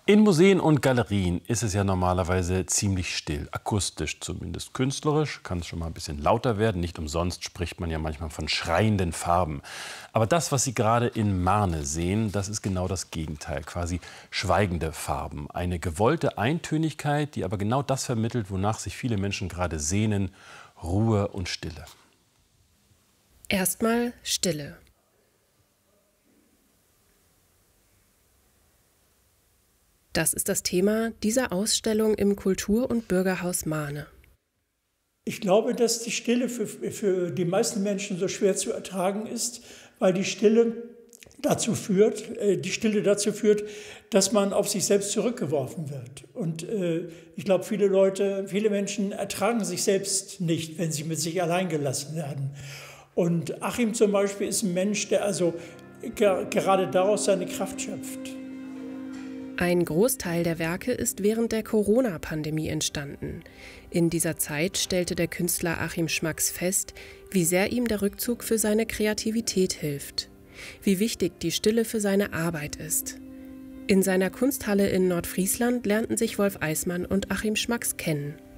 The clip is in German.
In Museen und Galerien ist es ja normalerweise ziemlich still, akustisch zumindest. Künstlerisch kann es schon mal ein bisschen lauter werden. Nicht umsonst spricht man ja manchmal von schreienden Farben. Aber das, was Sie gerade in Marne sehen, das ist genau das Gegenteil, quasi schweigende Farben. Eine gewollte Eintönigkeit, die aber genau das vermittelt, wonach sich viele Menschen gerade sehnen: Ruhe und Stille. Erstmal Stille. Das ist das Thema dieser Ausstellung im Kultur- und Bürgerhaus Marne. Ich glaube, dass die Stille für die meisten Menschen so schwer zu ertragen ist, weil die Stille dazu führt, dass man auf sich selbst zurückgeworfen wird. Und ich glaube, viele Menschen ertragen sich selbst nicht, wenn sie mit sich allein gelassen werden. Und Achim zum Beispiel ist ein Mensch, der also gerade daraus seine Kraft schöpft. Ein Großteil der Werke ist während der Corona-Pandemie entstanden. In dieser Zeit stellte der Künstler Achim Schmacks fest, wie sehr ihm der Rückzug für seine Kreativität hilft. Wie wichtig die Stille für seine Arbeit ist. In seiner Kunsthalle in Nordfriesland lernten sich Wolf Eismann und Achim Schmacks kennen.